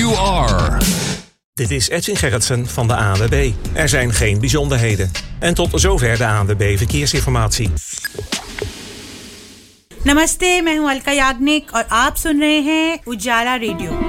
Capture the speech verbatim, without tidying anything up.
you are. Dit is Edwin Gerritsen van de A N W B. Er zijn geen bijzonderheden. En tot zover de A N W B verkeersinformatie. नमस्ते, मैं हूं अलका याग्निक और आप सुन रहे हैं उजाला रेडियो।